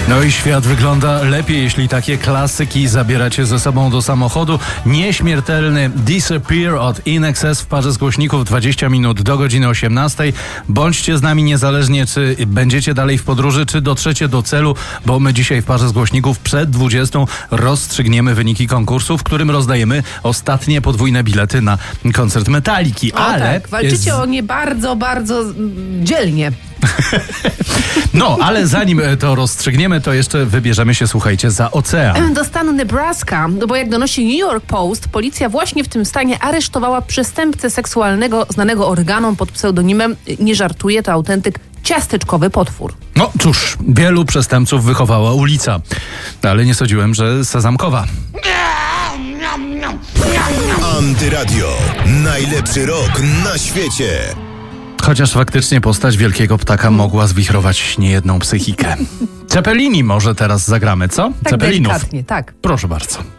No i świat wygląda lepiej, jeśli takie klasyki zabieracie ze sobą do samochodu. Nieśmiertelny Disappear od In Excess w parze z głośników 20 minut do godziny 18. Bądźcie z nami niezależnie, czy będziecie dalej w podróży, czy dotrzecie do celu, bo my dzisiaj w parze z głośników przed 20 rozstrzygniemy wyniki konkursu, w którym rozdajemy ostatnie podwójne bilety na koncert Metaliki. Ale tak, walczycie o nie bardzo, bardzo dzielnie. No, ale zanim to rozstrzygniemy, to jeszcze wybierzemy się, słuchajcie, za ocean. Do stanu Nebraska, bo jak donosi New York Post, policja właśnie w tym stanie aresztowała przestępcę seksualnego znanego Oreganom pod pseudonimem, nie żartuję, to autentyk, Ciasteczkowy Potwór. No cóż, wielu przestępców wychowała ulica, ale nie sądziłem, że sezamkowa. Antyradio. Najlepszy rok na świecie. Chociaż faktycznie postać wielkiego ptaka mogła zwichrować niejedną psychikę. Cepelini może teraz zagramy, co? Tak Cepelinów. delikatnie, tak. Proszę bardzo.